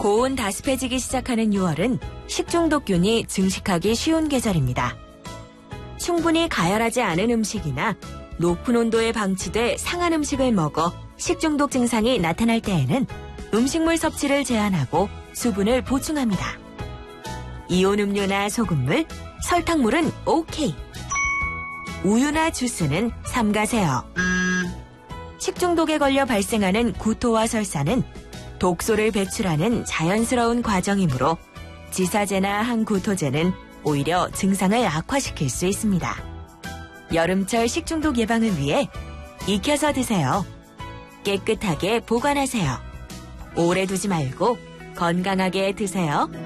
고온 다습해지기 시작하는 6월은 식중독균이 증식하기 쉬운 계절입니다. 충분히 가열하지 않은 음식이나 높은 온도에 방치돼 상한 음식을 먹어 식중독 증상이 나타날 때에는 음식물 섭취를 제한하고 수분을 보충합니다. 이온 음료나 소금물, 설탕물은 오케이. 우유나 주스는 삼가세요. 식중독에 걸려 발생하는 구토와 설사는 독소를 배출하는 자연스러운 과정이므로 지사제나 항구토제는 오히려 증상을 악화시킬 수 있습니다. 여름철 식중독 예방을 위해 익혀서 드세요. 깨끗하게 보관하세요. 오래 두지 말고 건강하게 드세요.